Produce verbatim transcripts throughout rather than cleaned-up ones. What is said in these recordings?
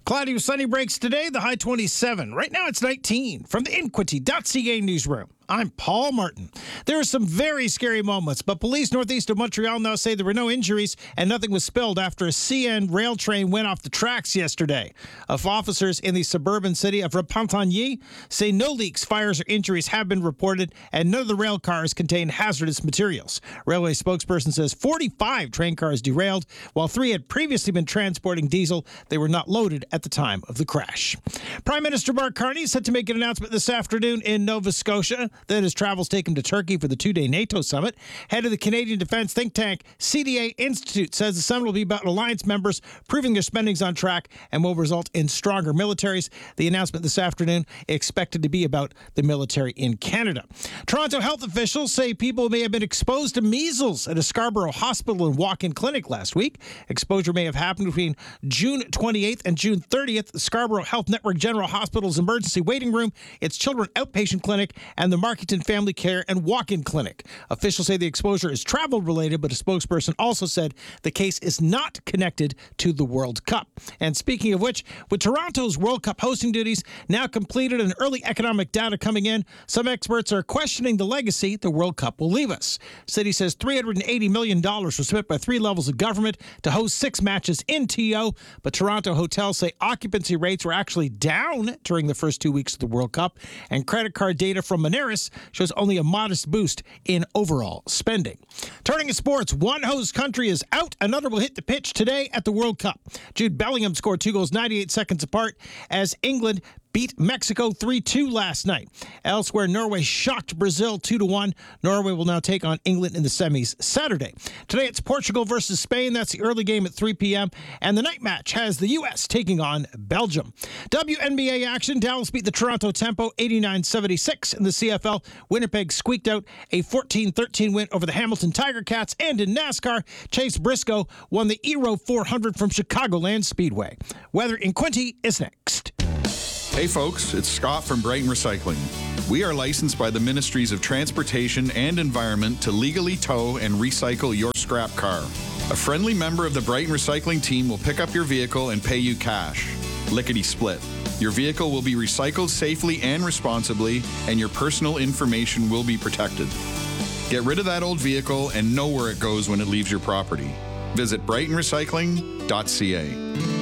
Cloudy with sunny breaks today, the high twenty-seven. Right now it's nineteen. From the Inquity dot C A newsroom, I'm Paul Martin. There are some very scary moments, but police northeast of Montreal now say there were no injuries and nothing was spilled after a C N rail train went off the tracks yesterday. Of officers in the suburban city of Repentigny say no leaks, fires, or injuries have been reported, and none of the rail cars contain hazardous materials. Railway spokesperson says forty-five train cars derailed, while three had previously been transporting diesel. They were not loaded at the time of the crash. Prime Minister Mark Carney is set to make an announcement this afternoon in Nova Scotia. Then his travels take him to Turkey for the two-day NATO summit. Head of the Canadian defense think tank C D A Institute says the summit will be about alliance members proving their spending's on track and will result in stronger militaries. The announcement this afternoon expected to be about the military in Canada. Toronto health officials say people may have been exposed to measles at a Scarborough hospital and walk-in clinic last week. Exposure may have happened between June twenty-eighth and June thirtieth. The Scarborough Health Network General Hospital's emergency waiting room, its children outpatient clinic, and the Marketing Family Care and Walk-in Clinic. Officials say the exposure is travel-related, but a spokesperson also said the case is not connected to the World Cup. And speaking of which, with Toronto's World Cup hosting duties now completed and early economic data coming in, some experts are questioning the legacy the World Cup will leave us. City says three hundred eighty million dollars was spent by three levels of government to host six matches in T O, but Toronto hotels say occupancy rates were actually down during the first two weeks of the World Cup, and credit card data from Moneris shows only a modest boost in overall spending. Turning to sports, one host country is out, another will hit the pitch today at the World Cup. Jude Bellingham scored two goals ninety-eight seconds apart as England beat Mexico three two last night. Elsewhere, Norway shocked Brazil two to one. Norway will now take on England in the semis Saturday. Today it's Portugal versus Spain. That's the early game at three p.m. And the night match has the U S taking on Belgium. W N B A action. Dallas beat the Toronto Tempo eighty-nine seventy-six. In the C F L, Winnipeg squeaked out a fourteen thirteen win over the Hamilton Tiger Cats. And in NASCAR, Chase Briscoe won the Aero four hundred from Chicagoland Speedway. Weather in Quinty is next. Hey folks, it's Scott from Brighton Recycling. We are licensed by the Ministries of Transportation and Environment to legally tow and recycle your scrap car. A friendly member of the Brighton Recycling team will pick up your vehicle and pay you cash. Lickety split. Your vehicle will be recycled safely and responsibly, and your personal information will be protected. Get rid of that old vehicle and know where it goes when it leaves your property. Visit brighton recycling dot c a.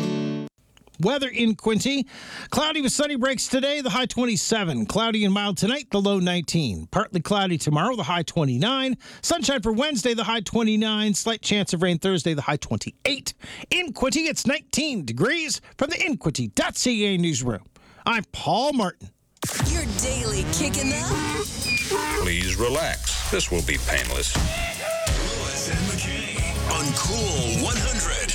Weather in Quinty. Cloudy with sunny breaks today, the high twenty-seven. Cloudy and mild tonight, the low nineteen. Partly cloudy tomorrow, the high twenty-nine. Sunshine for Wednesday, the high twenty-nine. Slight chance of rain Thursday, the high twenty-eight. In Quinty, it's nineteen degrees. From the Inquity dot C A newsroom, I'm Paul Martin. Your daily kicking up. Please relax. This will be painless. Lewis and McKay on Cool one hundred.